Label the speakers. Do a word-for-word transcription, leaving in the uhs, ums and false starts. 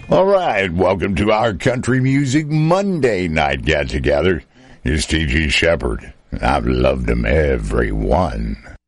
Speaker 1: All right, welcome to our Country Music Monday night get-together. Here's T G Shepherd. I've loved them, every one.